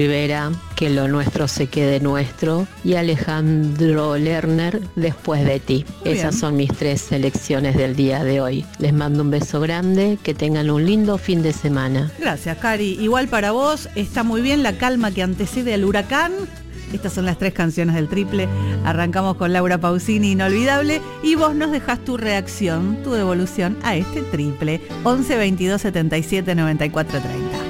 Rivera, Que lo nuestro se quede nuestro, y Alejandro Lerner, Después de ti. Muy Esas bien. son mis 3 selecciones del día de hoy. Les mando un beso grande, que tengan un lindo fin de semana. Gracias, Cari. Igual para vos, está muy bien La calma que antecede al huracán. Estas son las 3 canciones del triple. Arrancamos con Laura Pausini, Inolvidable, y vos nos dejás tu reacción, tu devolución a este triple. 11 22 77 94 30.